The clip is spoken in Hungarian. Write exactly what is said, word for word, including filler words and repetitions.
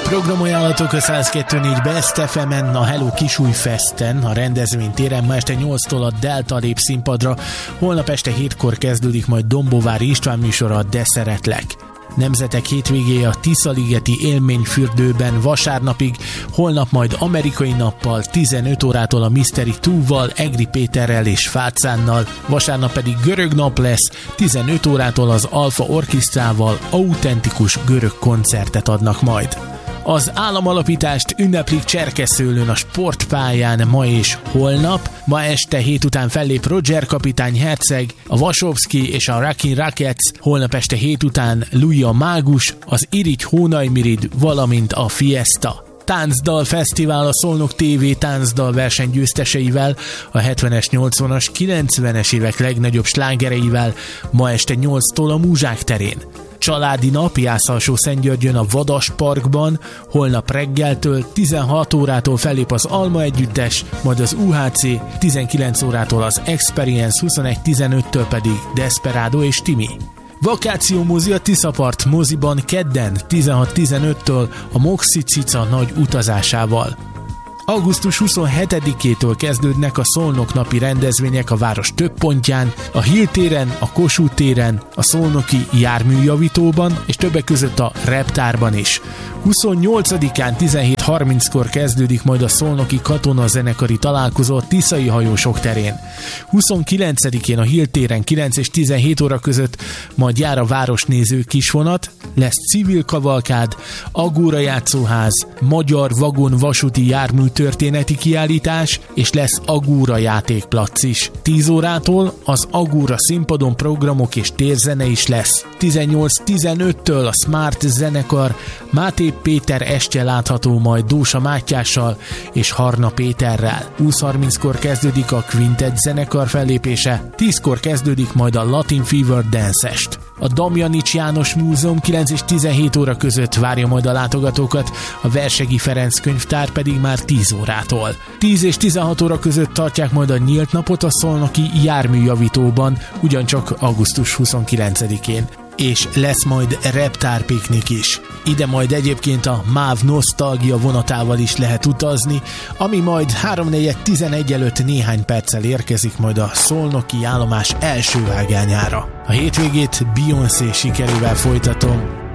Programajánlatok a száz kettő négy Best ef emen, a Hello Kisújfesten, a rendezvénytéren ma este nyolctól a Delta lép színpadra, holnap este hétkor kezdődik majd Dombovári István műsora, a De Szeretlek. Nemzetek hétvégéje a Tiszaligeti élményfürdőben vasárnapig, holnap majd amerikai nappal, tizenöt órától a Mystery kettővel, Egri Péterrel és Fácánnal, vasárnap pedig görög nap lesz, tizenöt órától az Alfa Orkisztrával autentikus görög koncertet adnak majd. Az államalapítást ünneplik Cserkeszőlőn a sportpályán ma és holnap. Ma este hét után fellép Roger kapitány Herceg, a Vasovszki és a Rakin Rackets, holnap este hét után Louis a Mágus, az Irigy Hónajmirid, valamint a Fiesta. Táncdal Fesztivál a Szolnok té vé táncdal verseny győzteseivel, a hetvenes, nyolcvanas, kilencvenes évek legnagyobb slágereivel ma este nyolctól a Múzsák terén. Családi nap Jászalsó-Szentgyörgyön a Vadas Parkban, holnap reggeltől tizenhat órától fellép az Alma együttes, majd az u há cé, tizenkilenc órától az Experience, huszonegy tizenöttől pedig Desperado és Timi. Vakáció mozi a Tiszapart moziban kedden tizenhat tizenöttől a Moxi Cica nagy utazásával. augusztus huszonhetedikétől kezdődnek a Szolnok napi rendezvények a város több pontján, a Hill téren, a Kossuth téren, a szolnoki járműjavítóban és többek között a Reptárban is. huszonnyolcadikán tizenhét harminckor kezdődik majd a szolnoki katonazenekari találkozó a Tiszai hajósok terén. huszonkilencedikén a Hill téren kilenc és tizenhét óra között majd jár a városnéző kisvonat, lesz civil kavalkád, Agóra játszóház, magyar vagon vasúti jármű történeti kiállítás, és lesz Agóra játékplac is. tíz órától az Agóra színpadon programok és térzene is lesz. tizennyolc tizenöttől a Smart zenekar, Máté Péter estje látható majd Dósa Mátyással és Harna Péterrel. húsz harminckor kezdődik a Quintet zenekar fellépése, tízkor kezdődik majd a Latin Fever Dance-est. A Damjanics János Múzeum kilenc és tizenhét óra között várja majd a látogatókat, a Versegi Ferenc könyvtár pedig már tíz órától. tíz és tizenhat óra között tartják majd a nyílt napot a szolnoki járműjavítóban, ugyancsak augusztus huszonkilencedikén. És lesz majd reptárpiknik is. Ide majd egyébként a MÁV Nosztalgia vonatával is lehet utazni, ami majd háromnegyed tizenegy előtt néhány perccel érkezik majd a szolnoki állomás első vágányára. A hétvégét Beyoncé sikerével folytatom.